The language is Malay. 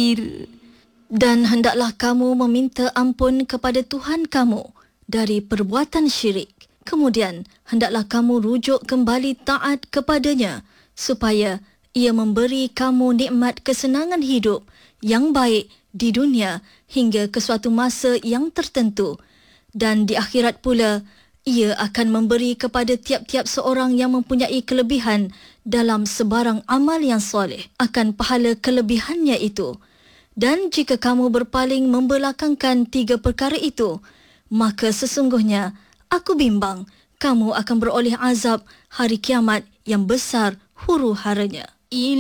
kafir. Dan hendaklah kamu meminta ampun kepada Tuhan kamu dari perbuatan syirik. Kemudian, hendaklah kamu rujuk kembali taat kepadanya supaya ia memberi kamu nikmat kesenangan hidup yang baik di dunia hingga ke suatu masa yang tertentu. Dan di akhirat pula, ia akan memberi kepada tiap-tiap seorang yang mempunyai kelebihan dalam sebarang amal yang soleh akan pahala kelebihannya itu. Dan jika kamu berpaling membelakangkan 3 perkara itu, maka sesungguhnya aku bimbang kamu akan beroleh azab hari kiamat yang besar huru-haranya.